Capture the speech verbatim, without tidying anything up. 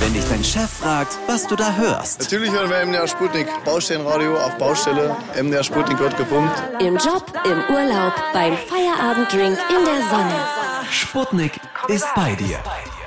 Wenn dich dein Chef fragt, was du da hörst. Natürlich hören wir M D R Sputnik. Baustellenradio auf Baustelle. M D R Sputnik wird gepumpt. Im Job, im Urlaub, beim Feierabenddrink, in der Sonne. Sputnik ist bei dir.